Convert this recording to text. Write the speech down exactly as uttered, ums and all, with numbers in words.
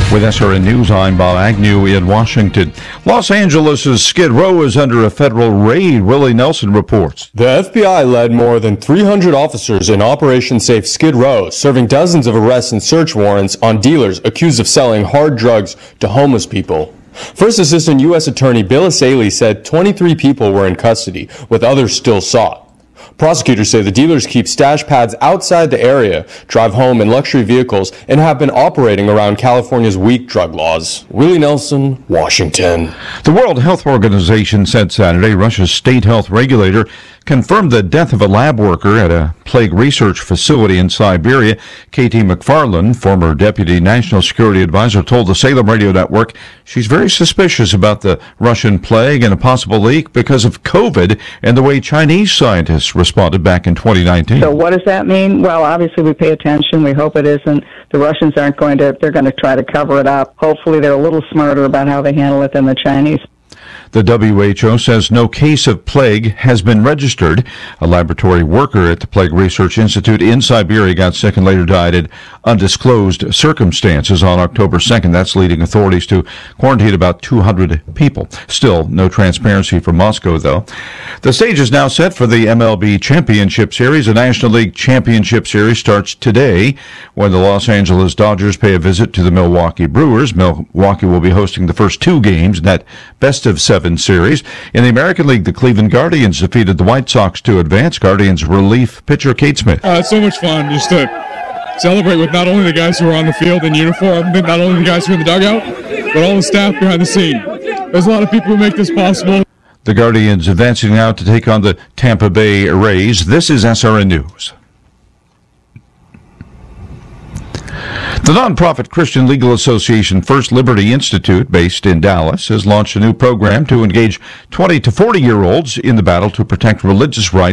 With S R N News, I'm Bob Agnew in Washington. Los Angeles' Skid Row is under a federal raid. Willie Nelson reports. The F B I led more than three hundred officers in Operation Safe Skid Row, serving dozens of arrests and search warrants on dealers accused of selling hard drugs to homeless people. First Assistant U S Attorney Bill Asaley said twenty-three people were in custody, with others still sought. Prosecutors say the dealers keep stash pads outside the area, drive home in luxury vehicles, and have been operating around California's weak drug laws. Willie Nelson, Washington. The World Health Organization said Saturday Russia's state health regulator confirmed the death of a lab worker at a plague research facility in Siberia. Katie McFarland, former deputy national security advisor, told the Salem Radio Network she's very suspicious about the Russian plague and a possible leak because of COVID and the way Chinese scientists responded back in twenty nineteen. So what does that mean? Well, obviously we pay attention. We hope it isn't. The Russians aren't going to, they're going to try to cover it up. Hopefully they're a little smarter about how they handle it than the Chinese. The W H O says no case of plague has been registered. A laboratory worker at the Plague Research Institute in Siberia got sick and later died in undisclosed circumstances on October second. That's leading authorities to quarantine about two hundred people. Still, no transparency from Moscow, though. The stage is now set for the M L B Championship Series. The National League Championship Series starts today when the Los Angeles Dodgers pay a visit to the Milwaukee Brewers. Milwaukee will be hosting the first two games in that best of seven series. In the American League, the Cleveland Guardians defeated the White Sox to advance. Guardians relief pitcher Kate Smith. Uh, it's so much fun just to celebrate with not only the guys who are on the field in uniform, but not only the guys who are in the dugout, but all the staff behind the scene. There's a lot of people who make this possible. The Guardians advancing now to take on the Tampa Bay Rays. This is S R N News. The nonprofit Christian legal association First Liberty Institute, based in Dallas, has launched a new program to engage twenty to forty-year-olds in the battle to protect religious rights